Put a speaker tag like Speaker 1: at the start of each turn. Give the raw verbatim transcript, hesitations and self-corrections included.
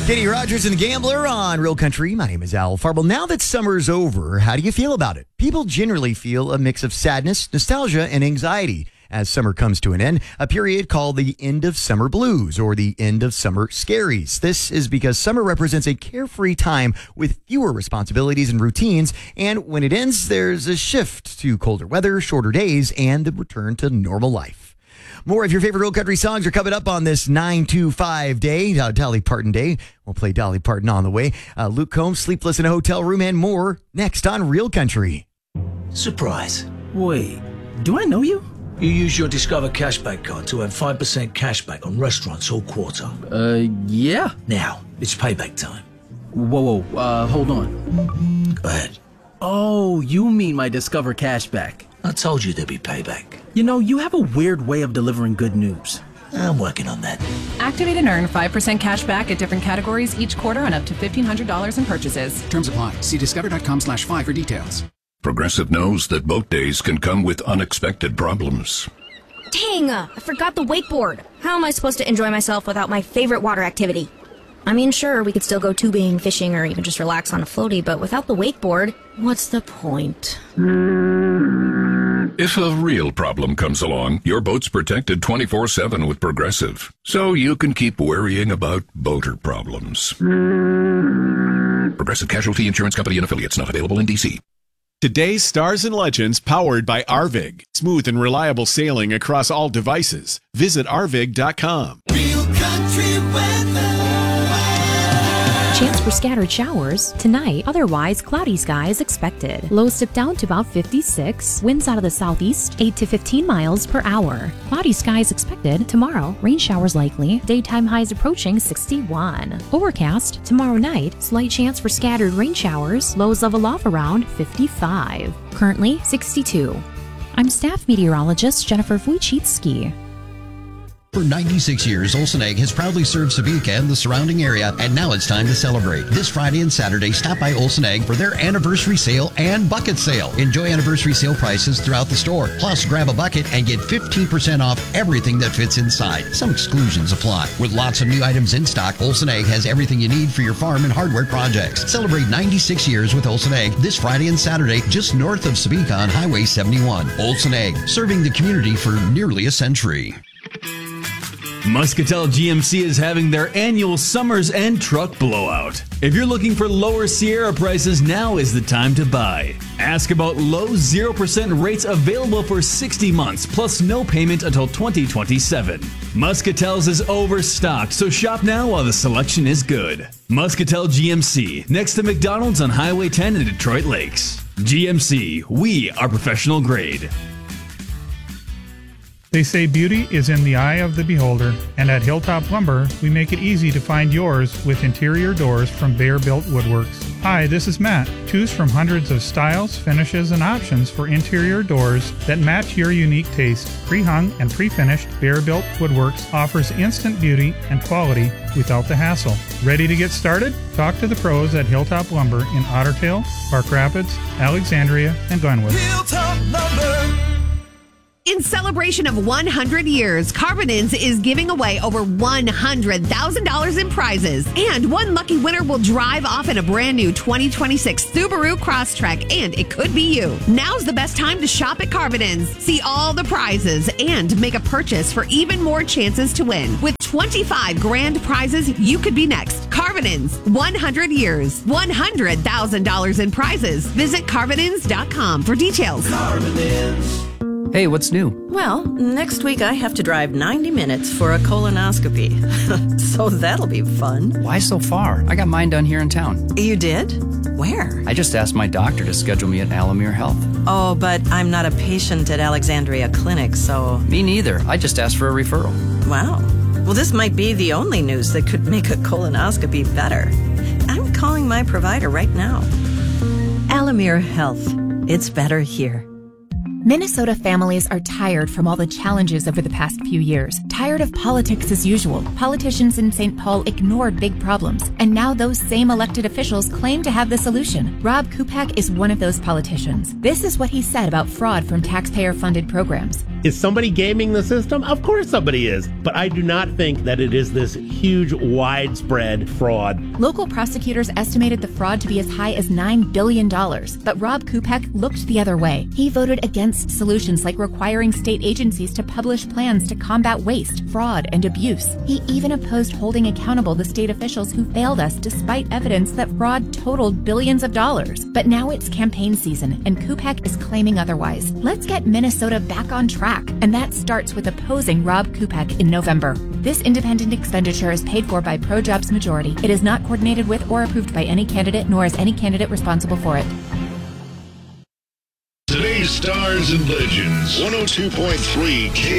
Speaker 1: Kenny Rogers and the Gambler on Real Country. My name is Al Farble. Now that summer's over, how do you feel about it? People generally feel a mix of sadness, nostalgia, and anxiety as summer comes to an end, a period called the end of summer blues or the end of summer scaries. This is because summer represents a carefree time with fewer responsibilities and routines, and when it ends, there's a shift to colder weather, shorter days, and the return to normal life. More of your favorite Real Country songs are coming up on this nine two five day, uh, Dolly Parton Day. We'll play Dolly Parton on the way. Uh, Luke Combs, Sleepless in a Hotel Room, and more next on Real Country.
Speaker 2: Surprise.
Speaker 3: Wait, do I know you?
Speaker 2: You use your Discover Cashback card to earn five percent cashback on restaurants all quarter.
Speaker 3: Uh, yeah.
Speaker 2: Now, it's payback time.
Speaker 3: Whoa, whoa, uh, hold on.
Speaker 2: Go ahead.
Speaker 3: Oh, you mean my Discover Cashback.
Speaker 2: I told you there'd be payback.
Speaker 3: You know, you have a weird way of delivering good news.
Speaker 2: I'm working on that.
Speaker 4: Activate and earn five percent cash back at different categories each quarter on up to fifteen hundred dollars in purchases.
Speaker 5: Terms apply. See discover.com slash five for details.
Speaker 6: Progressive knows that boat days can come with unexpected problems.
Speaker 7: Dang, I forgot the wakeboard. How am I supposed to enjoy myself without my favorite water activity? I mean, sure, we could still go tubing, fishing, or even just relax on a floaty, but without the wakeboard, what's the point?
Speaker 6: If a real problem comes along, your boat's protected twenty-four seven with Progressive, so you can keep worrying about boater problems. Progressive Casualty Insurance Company and Affiliates, not available in D C.
Speaker 8: Today's Stars and Legends powered by Arvig. Smooth and reliable sailing across all devices. Visit arvig dot com.
Speaker 9: Real Country weather.
Speaker 10: Chance for scattered showers tonight. Otherwise, cloudy skies expected. Lows dip down to about fifty-six. Winds out of the southeast, eight to fifteen miles per hour. Cloudy skies expected tomorrow. Rain showers likely. Daytime highs approaching sixty-one. Overcast tomorrow night. Slight chance for scattered rain showers. Lows level off around fifty-five. Currently sixty-two. I'm staff meteorologist Jennifer Wojcicki.
Speaker 11: For ninety-six years, Olsen Egg has proudly served Sabika and the surrounding area, and now it's time to celebrate. This Friday and Saturday, stop by Olsen Egg for their anniversary sale and bucket sale. Enjoy anniversary sale prices throughout the store. Plus, grab a bucket and get fifteen percent off everything that fits inside. Some exclusions apply. With lots of new items in stock, Olsen Egg has everything you need for your farm and hardware projects. Celebrate ninety-six years with Olsen Egg this Friday and Saturday, just north of Sabika on Highway seventy-one. Olsen Egg, serving the community for nearly a century.
Speaker 12: Muscatel G M C is having their annual Summer's End truck blowout. If you're looking for lower Sierra prices, now is the time to buy. Ask about low zero percent rates available for sixty months, plus no payment until twenty twenty-seven. Muscatel's is overstocked, so shop now while the selection is good. Muscatel G M C, next to McDonald's on Highway ten in Detroit Lakes. G M C, we are professional grade.
Speaker 13: They say beauty is in the eye of the beholder, and at Hilltop Lumber, we make it easy to find yours with interior doors from Bear Built Woodworks. Hi, this is Matt. Choose from hundreds of styles, finishes, and options for interior doors that match your unique taste. Pre-hung and pre-finished, Bear Built Woodworks offers instant beauty and quality without the hassle. Ready to get started? Talk to the pros at Hilltop Lumber in Otter Tail, Park Rapids, Alexandria, and Glenwood.
Speaker 9: Hilltop Lumber.
Speaker 14: In celebration of one hundred years, Carbonins is giving away over one hundred thousand dollars in prizes. And one lucky winner will drive off in a brand new twenty twenty-six Subaru Crosstrek, and it could be you. Now's the best time to shop at Carbonins. See all the prizes and make a purchase for even more chances to win. With twenty-five grand prizes, you could be next. Carbonins, one hundred years, one hundred thousand dollars in prizes. Visit Carbonins dot com for details.
Speaker 15: Carbonins. Hey, what's new?
Speaker 16: Well, next week I have to drive ninety minutes for a colonoscopy. So that'll be fun.
Speaker 15: Why so far? I got mine done here in town.
Speaker 16: You did? Where?
Speaker 15: I just asked my doctor to schedule me at Alamere Health.
Speaker 16: Oh, but I'm not a patient at Alexandria Clinic, so...
Speaker 15: Me neither. I just asked for a referral.
Speaker 16: Wow. Well, this might be the only news that could make a colonoscopy better. I'm calling my provider right now. Alamere Health. It's better here.
Speaker 17: Minnesota families are tired from all the challenges over the past few years. tired of politics as usual. Politicians in Saint Paul ignored big problems, and now those same elected officials claim to have the solution. Rob Kupak is one of those politicians. This is what he said about fraud from taxpayer-funded programs.
Speaker 18: Is somebody gaming the system? Of course somebody is. But I do not think that it is this huge, widespread fraud.
Speaker 17: Local prosecutors estimated the fraud to be as high as nine billion dollars, but Rob Kupak looked the other way. He voted against solutions like requiring state agencies to publish plans to combat waste, fraud, and abuse. He even opposed holding accountable the state officials who failed us despite evidence that fraud totaled billions of dollars. But now it's campaign season, and Kupak is claiming otherwise. Let's get Minnesota back on track, and that starts with opposing Rob Kupak in November. This independent expenditure is paid for by ProJobs Majority. It is not coordinated with or approved by any candidate, nor is any candidate responsible for it.
Speaker 19: Today's Stars and Legends, one oh two point three K